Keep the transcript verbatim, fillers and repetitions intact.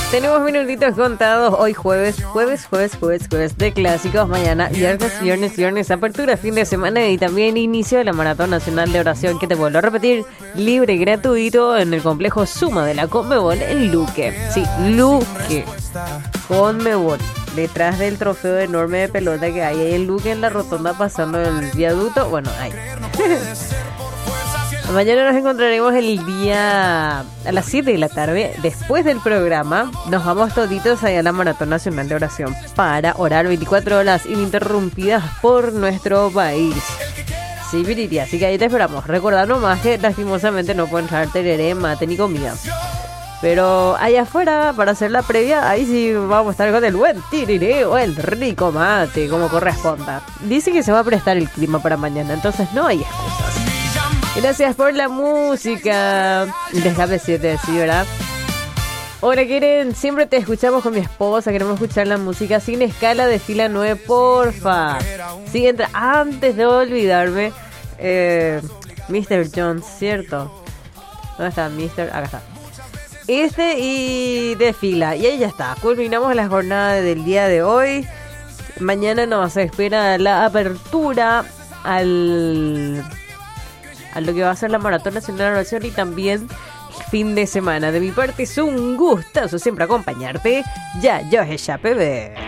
Tenemos minutitos contados. Hoy jueves, jueves, jueves, jueves, jueves de clásicos. Mañana viernes, viernes, viernes, apertura, fin de semana y también inicio de la Maratón Nacional de Oración, que te vuelvo a repetir, libre y gratuito en el complejo Suma de la Conmebol en Luque. Sí, Luque. Conmebol. Detrás del trofeo enorme de pelota que hay ahí en Luque, en la rotonda pasando el viaducto. Bueno, ahí. Mañana nos encontraremos el día a las siete de la tarde. Después del programa nos vamos toditos allá a la Maratón Nacional de Oración para orar veinticuatro horas ininterrumpidas por nuestro país. Sí, Viriria, así que ahí te esperamos. Recordad nomás que lastimosamente no pueden traer tereré, mate ni comida. Pero allá afuera, para hacer la previa, ahí sí vamos a estar con el buen tiriré o el rico mate, como corresponda. Dice que se va a prestar el clima para mañana, entonces no hay excusas. Gracias por la música. Déjame siete, sí, ¿verdad? Hola, quieren, siempre te escuchamos con mi esposa. Queremos escuchar la música sin escala de fila nueve, porfa. Sí, entra, antes de olvidarme, eh, mister Jones, ¿cierto? ¿Dónde está mister? Acá está. Este y de fila. Y ahí ya está. Culminamos la jornada del día de hoy. Mañana nos espera la apertura al... a lo que va a ser la Maratón Nacional de Oración y también fin de semana. De mi parte es un gustazo siempre acompañarte. Ya, yo es ya, bebé.